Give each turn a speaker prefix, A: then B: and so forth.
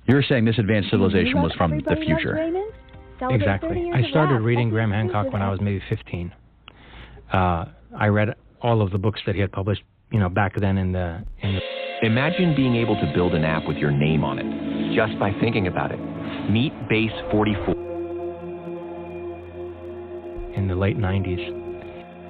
A: You're saying this advanced civilization was from the future.
B: Exactly. I started reading Graham Hancock when I was maybe 15. I read all of the books that he had published, back then in the...
C: Imagine being able to build an app with your name on it, just by thinking about it. Meet Base 44.
B: In the late 90s.